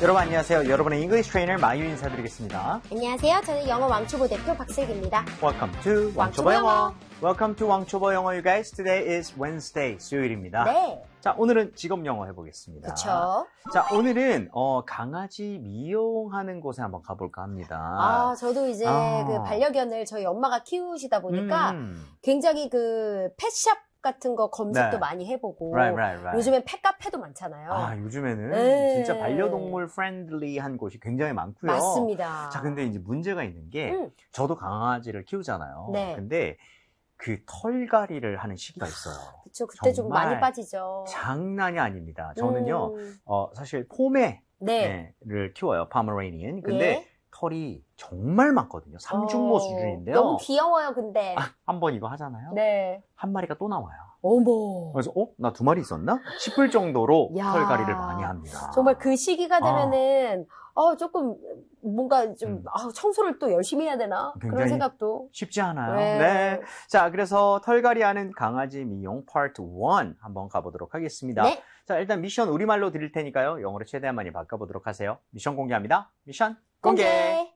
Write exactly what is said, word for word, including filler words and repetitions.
여러분 안녕하세요. 여러분의 잉글리시 트레이너 마유 인사드리겠습니다. 안녕하세요. 저는 영어 왕초보 대표 박슬기입니다. Welcome to 왕초보 왕초보 영어. 영어. Welcome to 왕초보 영어, you guys. Today is Wednesday, 수요일입니다. 네. 자, 오늘은 직업 영어 해보겠습니다. 그쵸. 자, 오늘은 어, 강아지 미용하는 곳에 한번 가볼까 합니다. 아, 저도 이제 아. 그 반려견을 저희 엄마가 키우시다 보니까 음. 굉장히 그 펫샵 같은 거 검색도 네. 많이 해보고 Right, right, right. 요즘엔 펫카페도 많잖아요. 아, 요즘에는 네. 진짜 반려동물 프렌들리한 곳이 굉장히 많고요. 맞습니다. 자, 근데 이제 문제가 있는 게 음. 저도 강아지를 키우잖아요. 네. 근데 그 털갈이를 하는 시기가 있어요. 그쵸, 그때 좀 정말 많이 빠지죠. 장난이 아닙니다. 저는요, 음. 어, 사실 포메를 네. 키워요. 파머레니언. 근데 예. 털이 정말 많거든요. 삼중모 어, 수준인데요. 너무 귀여워요, 근데. 아, 한번 이거 하잖아요. 네. 한 마리가 또 나와요. 어머. 그래서 어? 나 두 마리 있었나? 싶을 정도로 야. 털갈이를 많이 합니다. 정말 그 시기가 되면은 어, 조금 뭔가 좀 음. 아, 청소를 또 열심히 해야 되나? 그런 굉장히 생각도. 쉽지 않아요. 네. 네. 자, 그래서 털갈이하는 강아지 미용 파트 일 한번 가보도록 하겠습니다. 네. 자, 일단 미션 우리말로 드릴 테니까요. 영어로 최대한 많이 바꿔보도록 하세요. 미션 공개합니다. 미션 공개! 공개.